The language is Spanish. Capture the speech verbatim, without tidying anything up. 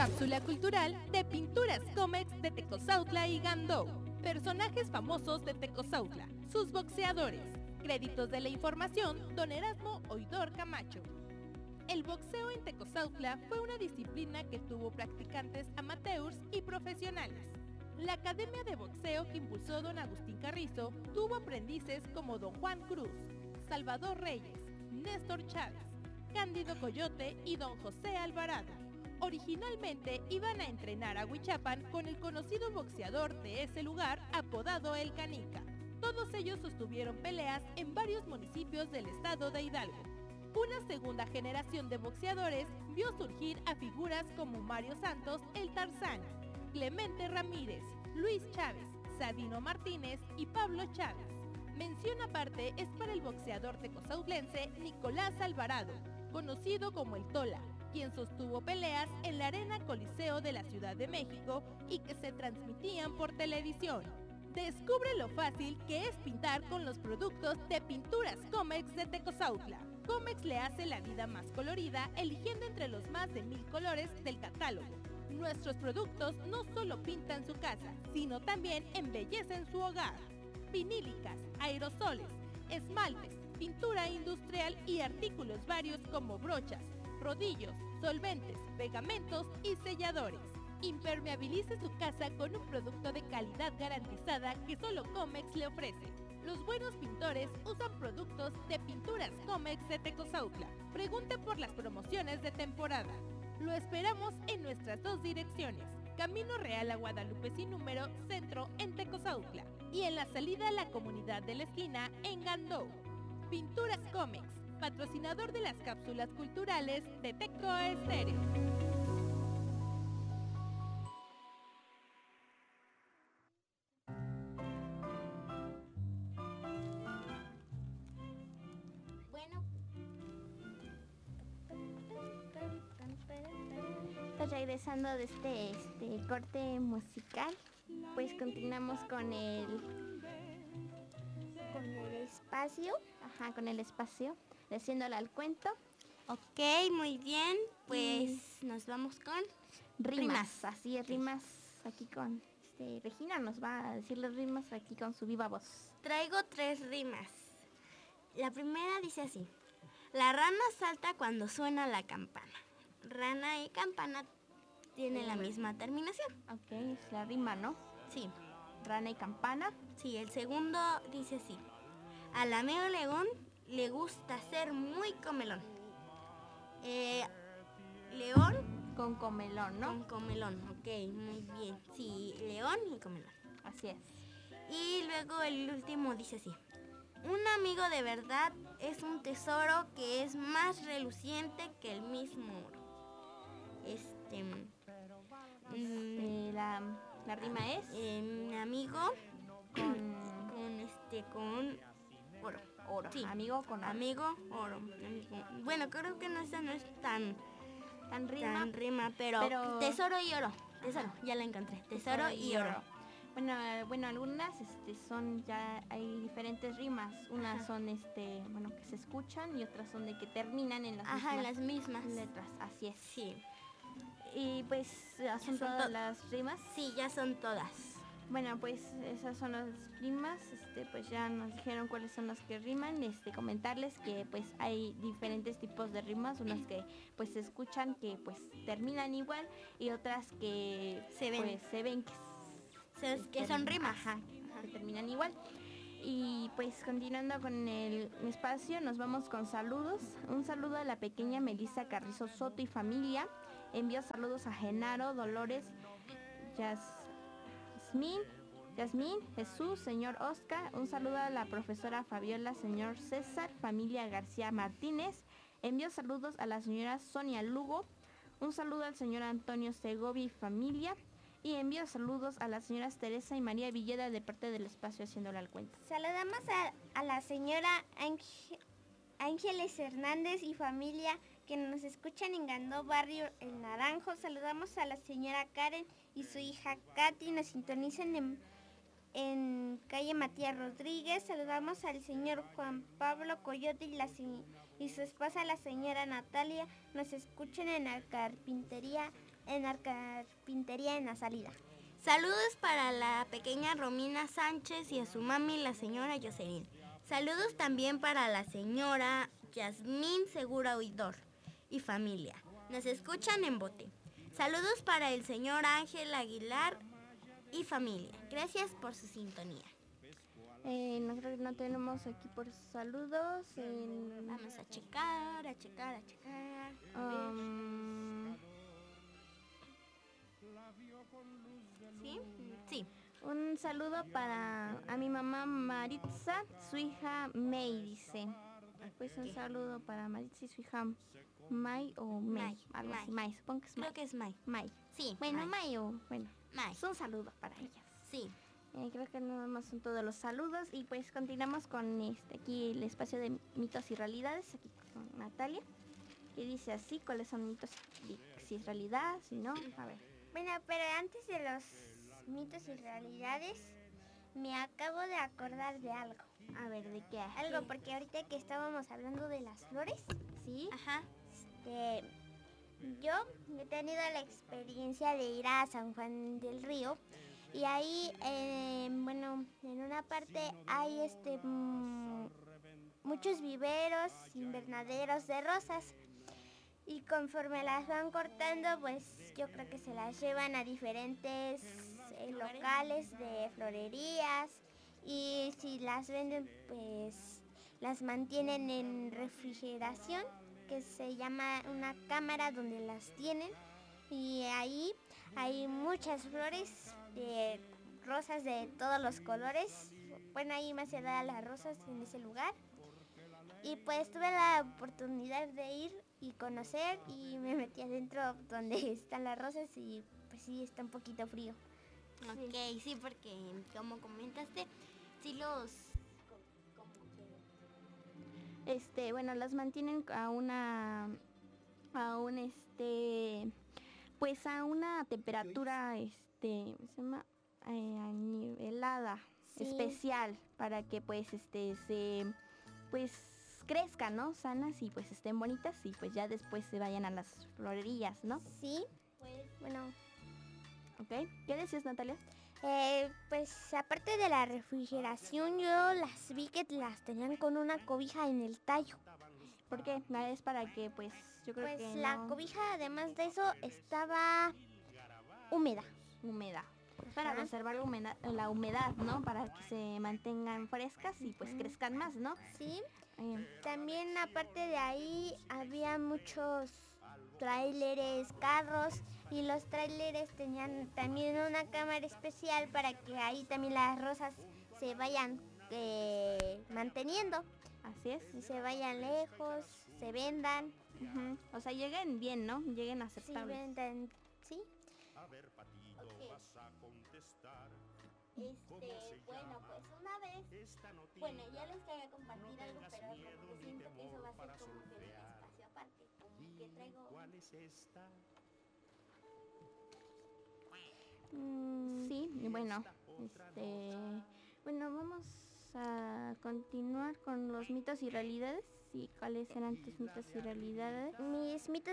Cápsula cultural de Pinturas Comex de Tecozautla y Gandou. Personajes famosos de Tecozautla, sus boxeadores. Créditos de la información, don Erasmo Oidor Camacho. El boxeo en Tecozautla fue una disciplina que tuvo practicantes amateurs y profesionales. La Academia de Boxeo que impulsó don Agustín Carrizo tuvo aprendices como don Juan Cruz, Salvador Reyes, Néstor Chávez, Cándido Coyote y don José Alvarado. Originalmente iban a entrenar a Huichapan con el conocido boxeador de ese lugar apodado El Canica. Todos ellos sostuvieron peleas en varios municipios del estado de Hidalgo. Una segunda generación de boxeadores vio surgir a figuras como Mario Santos, el Tarzán, Clemente Ramírez, Luis Chávez, Sabino Martínez y Pablo Chávez. Mención aparte es para el boxeador tecozautlense Nicolás Alvarado, conocido como el Tola, quien sostuvo peleas en la Arena Coliseo de la Ciudad de México y que se transmitían por televisión. Descubre lo fácil que es pintar con los productos de Pinturas Comex de Tecozautla. Comex le hace la vida más colorida eligiendo entre los más de mil colores del catálogo. Nuestros productos no solo pintan su casa, sino también embellecen su hogar. Vinílicas, aerosoles, esmaltes, pintura industrial y artículos varios como brochas, rodillos, solventes, pegamentos y selladores. Impermeabilice su casa con un producto de calidad garantizada que solo Comex le ofrece. Los buenos pintores usan productos de Pinturas Comex de Tecozautla. Pregunte por las promociones de temporada. Lo esperamos en nuestras dos direcciones. Camino Real a Guadalupe sin número, Centro en Tecozautla. Y en la salida a la comunidad de la esquina en Gandou. Pinturas Comex, patrocinador de las cápsulas culturales de Teco Estéreo. Pues regresando de este, este corte musical, pues continuamos con el con el espacio, ajá, con el espacio, haciéndole al cuento. Ok, muy bien, pues mm. nos vamos con rimas. rimas. Así es, rimas aquí con este, Regina nos va a decir las rimas aquí con su viva voz. Traigo tres rimas. La primera dice así: la rana salta cuando suena la campana. Rana y campana tienen la misma terminación. Ok, es la rima, ¿no? Sí. Rana y campana. Sí, el segundo dice así: al amigo león le gusta ser muy comelón. Eh, león con comelón, ¿no? Con comelón, ok, muy bien. Sí, león y comelón. Así es. Y luego el último dice así: un amigo de verdad es un tesoro que es más reluciente que el mismo oro. Este, este la, la rima es eh, mi amigo con, con este con oro. Oro. Sí. Amigo con oro. Amigo, oro. Amigo. Bueno, creo que no, esa no es tan tan rima, tan rima pero, pero tesoro y oro. Tesoro, ya la encontré. Tesoro, tesoro y, y oro. oro. Bueno, bueno, algunas este son ya hay diferentes rimas. Unas Ajá. son este, bueno, que se escuchan y otras son de que terminan en las Ajá, mismas, las mismas letras. Así es. Sí. Y pues ya son, son todas to- las rimas. Sí, ya son todas. Bueno, pues esas son las rimas. Este, pues ya nos dijeron cuáles son las que riman. Este, comentarles que pues hay diferentes tipos de rimas, unas que pues se escuchan que pues terminan igual y otras que se ven, pues, se ven que Se, que son rimas. Ajá, ajá, que terminan igual. Y pues continuando con el espacio, nos vamos con saludos. Un saludo a la pequeña Melissa Carrizo Soto y familia. Envío saludos a Genaro, Dolores, Yasmín, Yasmín, Jesús, señor Oscar. Un saludo a la profesora Fabiola, señor César, familia García Martínez. Envío saludos a la señora Sonia Lugo. Un saludo al señor Antonio Segovia y familia. Y envío saludos a las señoras Teresa y María Villeda de parte del espacio haciéndole al cuento. Saludamos a, a la señora Ángel, Ángeles Hernández y familia que nos escuchan en Gandó, barrio El Naranjo. Saludamos a la señora Karen y su hija Katy, nos sintonizan en, en calle Matías Rodríguez. Saludamos al señor Juan Pablo Coyote y, la, y su esposa la señora Natalia, nos escuchan en la carpintería en la carpintería en la salida. Saludos para la pequeña Romina Sánchez y a su mami, la señora Jocelyn. Saludos también para la señora Yasmín Segura Oidor y familia. Nos escuchan en Bote. Saludos para el señor Ángel Aguilar y familia. Gracias por su sintonía. Eh, no creo que no tenemos aquí por saludos. En, Vamos a checar, a checar, a checar. um, ¿Sí? Sí. un saludo para a mi mamá Maritza, su hija May, dice. Pues un Ok. saludo para Maritza y su hija May o May, May, algo así. May. May, supongo que es Creo May. que es May. May. Sí. Bueno, May. May o bueno, May. es un saludo para ellas. Sí. Eh, creo que nada más son todos los saludos y pues continuamos con este aquí el espacio de mitos y realidades aquí con Natalia, que dice así: ¿cuáles son mitos y si es realidad, si no? A ver. Bueno, pero antes de los mitos y realidades, me acabo de acordar de algo. A ver, ¿de qué? Algo, porque ahorita que estábamos hablando de las flores, ¿Sí? Ajá. este, yo he tenido la experiencia de ir a San Juan del Río y ahí, eh, bueno, en una parte hay este mm, muchos viveros, invernaderos de rosas. Y conforme las van cortando, pues yo creo que se las llevan a diferentes eh, locales de florerías. Y si las venden, pues las mantienen en refrigeración, que se llama una cámara donde las tienen. Y ahí hay muchas flores, de rosas de todos los colores. Bueno, ahí más se da las rosas en ese lugar. Y pues tuve la oportunidad de ir y conocer y me metí adentro donde están las rosas y pues sí, está un poquito frío. Ok, sí, porque como comentaste, sí los... Este, bueno, las mantienen a una a un este pues a una temperatura este, ¿cómo se llama? Eh, nivelada, Sí. especial para que pues este se pues crezcan, ¿no? Sanas y pues estén bonitas y pues ya después se vayan a las florerías, ¿no? Sí, bueno, ¿Ok? ¿Qué decías, Natalia? eh, pues aparte de la refrigeración, yo las vi que las tenían con una cobija en el tallo. ¿Por qué? Ah, es para que pues yo creo Pues que la no- cobija, además de eso, estaba húmeda. humedad. Para Ajá. conservar la humedad, la humedad, ¿no? Para que se mantengan frescas y pues Ujú. crezcan más, ¿no? Sí, Eh, también aparte de ahí había muchos tráileres, carros, y los tráileres tenían también una cámara especial para que ahí también las rosas se vayan eh, manteniendo así es. y se vayan lejos, se vendan, Ujú. O sea, lleguen bien, ¿no? Lleguen sí, aceptables. vendan, sí. A ver, Patito, Ok. vas a contestar. Este, bueno, pues una vez... Esta noticia. Bueno, ya les quería compartir No algo, tengas pero miedo como que ni siento que eso temor va a para ser como que un solfear. espacio aparte, como que ¿Y traigo... cuál es esta? Mm, sí, y bueno, este, bueno, vamos a continuar con los mitos y realidades. ¿Y cuáles eran tus mitos y realidades? Mis mitos